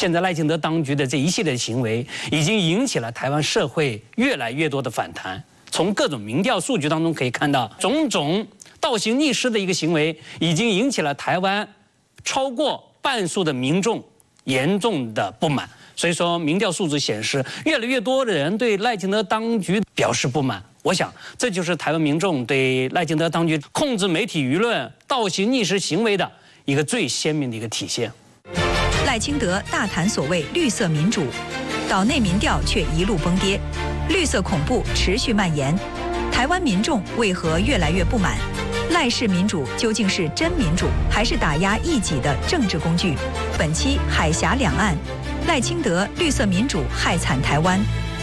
现在赖清德当局的这一系列行为，已经引起了台湾社会越来越多的反弹。从各种民调数据当中可以看到，种种倒行逆施的一个行为，已经引起了台湾超过半数的民众严重的不满。所以说，民调数据显示，越来越多的人对赖清德当局表示不满。我想，这就是台湾民众对赖清德当局控制媒体舆论、倒行逆施行为的一个最鲜明的一个体现。 赖清德大谈所谓绿色民主，岛内民调却一路崩跌，绿色恐怖持续蔓延。台湾民众为何越来越不满？赖氏民主究竟是真民主，还是打压异己的政治工具？本期海峡两岸，赖清德绿色民主害惨台湾。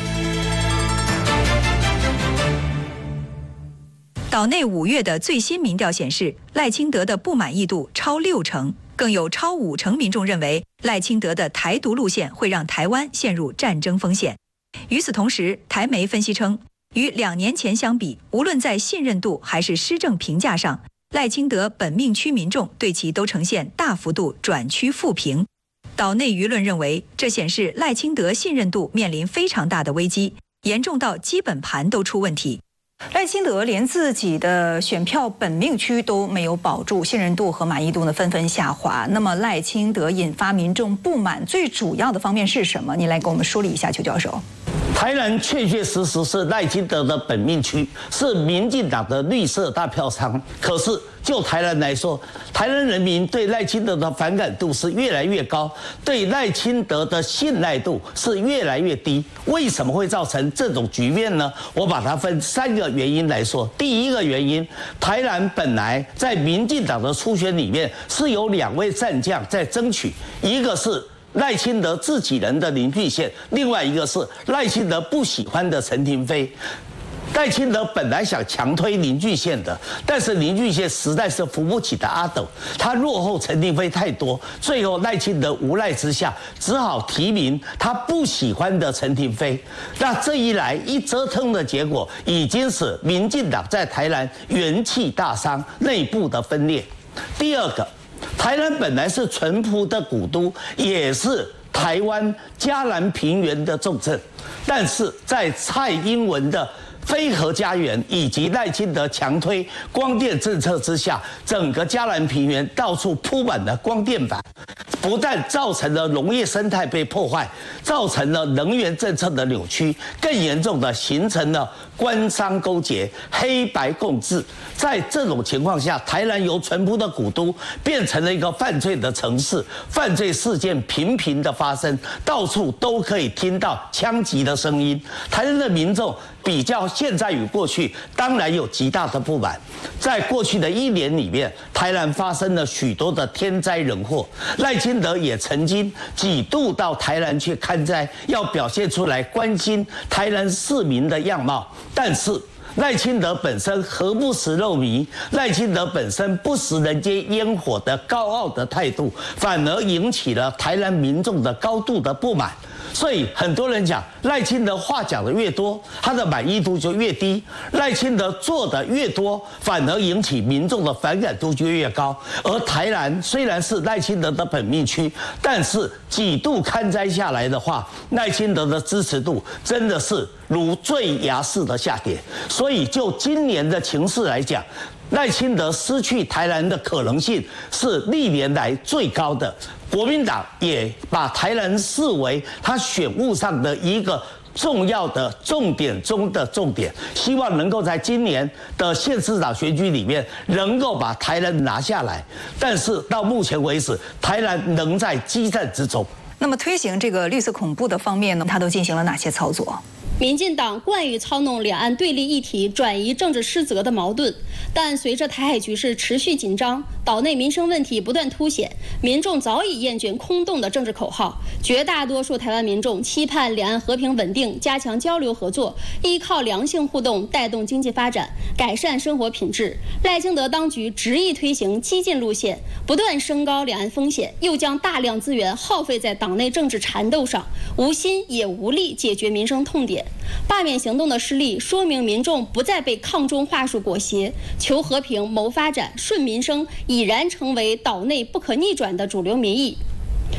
岛内5月的最新民调显示，赖清德的不满意度超60%，更有超50%民众认为赖清德的台独路线会让台湾陷入战争风险。与此同时，台媒分析称，与2年前相比，无论在信任度还是施政评价上，赖清德本命区民众对其都呈现大幅度转趋负评。岛内舆论认为，这显示赖清德信任度面临非常大的危机，严重到基本盘都出问题。赖清德连自己的选票本命区都没有保住，信任度和满意度呢纷纷下滑。那么赖清德引发民众不满最主要的方面是什么？你来给我们梳理一下，邱教授。 台南确确实实是赖清德的本命区，是民进党的绿色大票仓。可是就台南来说，台南人民对赖清德的反感度是越来越高，对赖清德的信赖度是越来越低。为什么会造成这种局面呢？我把它分3个原因来说。第一个原因，台南本来在民进党的初选里面是有2位战将在争取，一个是赖清德自己人的林俊宪，另外一个是赖清德不喜欢的陈亭妃。赖清德本来想强推林俊宪的，但是林俊宪实在是扶不起的阿斗，他落后陈亭妃太多，最后赖清德无奈之下只好提名他不喜欢的陈亭妃。那这一来一折腾的结果，已经使民进党在台南元气大伤，内部的分裂。第二个，台南本来是淳朴的古都，也是台湾嘉南平原的重镇，但是在蔡英文的非核家园以及赖清德强推光电政策之下，整个嘉南平原到处铺满了光电板，不但造成了农业生态被破坏，造成了能源政策的扭曲，更严重的形成了官商勾结、黑白共治。在这种情况下，台南由淳朴的古都变成了一个犯罪的城市，犯罪事件频频的发生，到处都可以听到枪击的声音。台南的民众比较现在与过去，当然有极大的不满。在过去的1年里面，台南发生了许多的天灾人祸，赖清德也曾经几度到台南去看灾，要表现出来关心台南市民的样貌，但是赖清德本身何不食肉糜，赖清德本身不食人间烟火的高傲的态度，反而引起了台南民众的高度的不满。所以很多人讲，赖清德话讲的越多，他的满意度就越低；赖清德做的越多，反而引起民众的反感度就越高。而台南虽然是赖清德的本命区，但是几度勘灾下来的话，赖清德的支持度真的是如坠崖式的下跌。所以就今年的情势来讲，赖清德失去台南的可能性是历年来最高的。国民党也把台南视为他选务上的一个重要的重点中的重点，希望能够在今年的县市长选举里面能够把台南拿下来。但是到目前为止，台南仍在激战之中。 那么推行这个绿色恐怖的方面呢，他都进行了哪些操作？ 民进党惯于操弄两岸对立议题，转移政治失责的矛盾。但随着台海局势持续紧张，岛内民生问题不断凸显，民众早已厌倦空洞的政治口号。绝大多数台湾民众期盼两岸和平稳定，加强交流合作，依靠良性互动带动经济发展，改善生活品质。赖清德当局执意推行激进路线，不断升高两岸风险，又将大量资源耗费在党内政治缠斗上，无心也无力解决民生痛点。罢免行动的失利，说明民众不再被抗中话术裹挟，求和平、谋发展、顺民生已然成为岛内不可逆转的主流民意。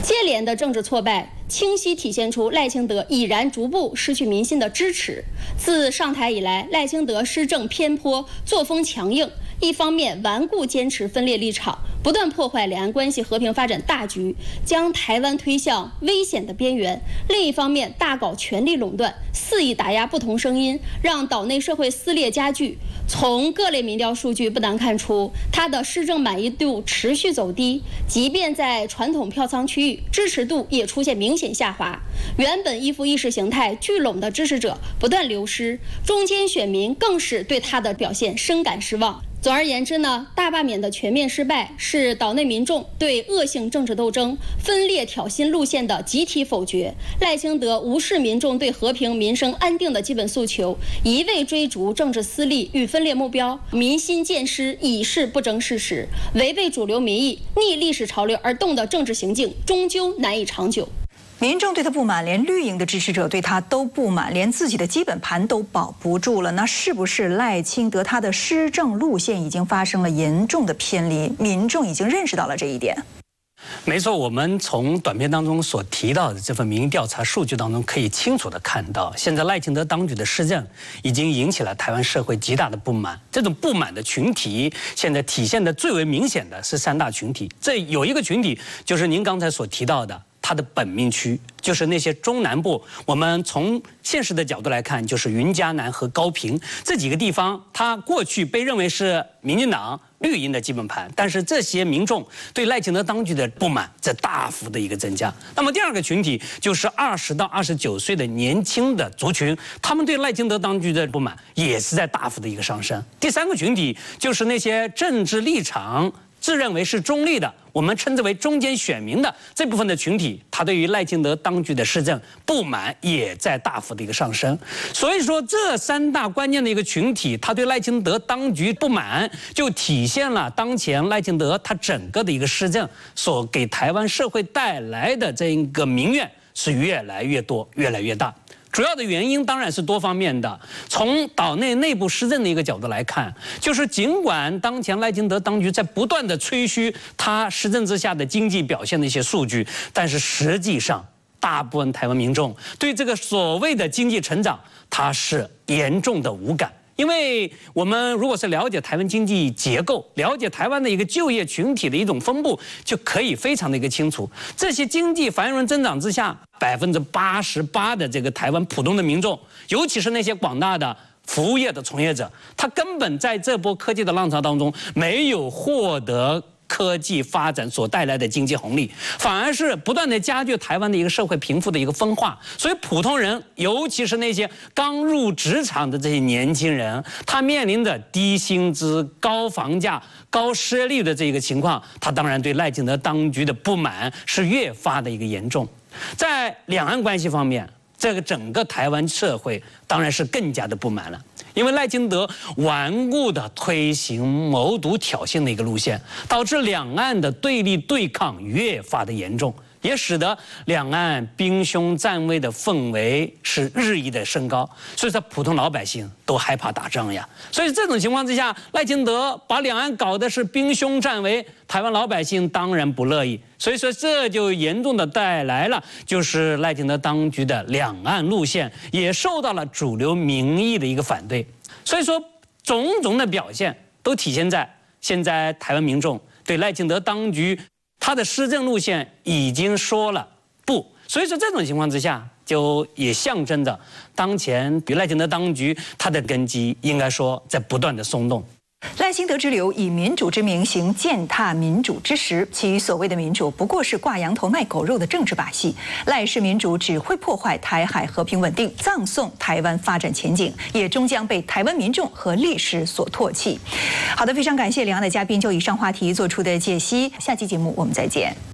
接连的政治挫败，清晰体现出赖清德已然逐步失去民心的支持。自上台以来，赖清德施政偏颇，作风强硬，一方面顽固坚持分裂立场，不断破坏两岸关系和平发展大局，将台湾推向危险的边缘；另一方面大搞权力垄断，肆意打压不同声音，让岛内社会撕裂加剧。从各类民调数据不难看出，他的施政满意度持续走低，即便在传统票仓区域，支持度也出现明显下滑。原本依附意识形态聚拢的支持者不断流失，中间选民更是对他的表现深感失望。总而言之呢，大罢免的全面失败是岛内民众对恶性政治斗争、分裂挑衅路线的集体否决。赖清德无视民众对和平、民生安定的基本诉求，一味追逐政治私利与分裂目标，民心渐失，以示不争事实，违背主流民意、逆历史潮流而动的政治行径，终究难以长久。 民众对他不满，连绿营的支持者对他都不满，连自己的基本盘都保不住了。那是不是赖清德他的施政路线已经发生了严重的偏离？民众已经认识到了这一点。 没错，我们从短片当中所提到的这份民意调查数据当中，可以清楚地看到，现在赖清德当局的施政已经引起了台湾社会极大的不满。这种不满的群体，现在体现的最为明显的是3大群体。这有一个群体，就是您刚才所提到的。它的本命区就是那些中南部，我们从现实的角度来看，就是云嘉南和高屏这几个地方，它过去被认为是民进党绿营的基本盘，但是这些民众对赖清德当局的不满在大幅的一个增加。那么第二个群体就是20到29岁的年轻的族群，他们对赖清德当局的不满也是在大幅的一个上升。第三个群体就是那些政治立场自认为是中立的，我们称之为中间选民的这部分的群体，他对于赖清德当局的施政不满也在大幅的一个上升。所以说，这3大关键的一个群体，他对赖清德当局不满，就体现了当前赖清德他整个的一个施政所给台湾社会带来的这一个民怨是越来越多、越来越大。主要的原因当然是多方面的。从岛内内部施政的一个角度来看，就是尽管当前赖清德当局在不断的吹嘘他施政之下的经济表现的一些数据，但是实际上大部分台湾民众对这个所谓的经济成长，他是严重的无感。因为我们如果是了解台湾经济结构，了解台湾的一个就业群体的一种分布，就可以非常的一个清楚。这些经济繁荣增长之下，88%的这个台湾普通的民众，尤其是那些广大的服务业的从业者，他根本在这波科技的浪潮当中没有获得科技发展所带来的经济红利，反而是不断的加剧台湾的一个社会贫富的一个分化。所以普通人，尤其是那些刚入职场的这些年轻人，他面临着低薪资、高房价、高失业率的这个情况，他当然对赖清德当局的不满是越发的一个严重。在两岸关系方面，这个整个台湾社会当然是更加的不满了。因为赖清德顽固地推行谋独挑衅的一个路线，导致两岸的对立对抗越发的严重，也使得两岸兵凶战危的氛围是日益的升高，所以说普通老百姓都害怕打仗呀。所以这种情况之下，赖清德把两岸搞的是兵凶战危，台湾老百姓当然不乐意。所以说这就严重的带来了，就是赖清德当局的两岸路线也受到了主流民意的一个反对。所以说种种的表现都体现在现在台湾民众对赖清德当局他的施政路线已经说了不。所以说这种情况之下，就也象征着当前与赖清德当局他的根基应该说在不断的松动。 赖清德之流以民主之名行践踏民主之实，其所谓的民主不过是挂羊头卖狗肉的政治把戏。赖氏民主只会破坏台海和平稳定，葬送台湾发展前景，也终将被台湾民众和历史所唾弃。好的，非常感谢两岸的嘉宾就以上话题做出的解析，下期节目我们再见。